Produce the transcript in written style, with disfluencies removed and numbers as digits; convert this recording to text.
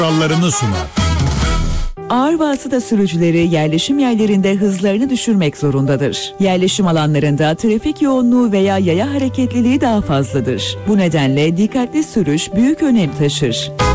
kurallarını sunar. Ağır vasıta sürücüleri yerleşim yerlerinde hızlarını düşürmek zorundadır. Yerleşim alanlarında trafik yoğunluğu veya yaya hareketliliği daha fazladır. Bu nedenle dikkatli sürüş büyük önem taşır.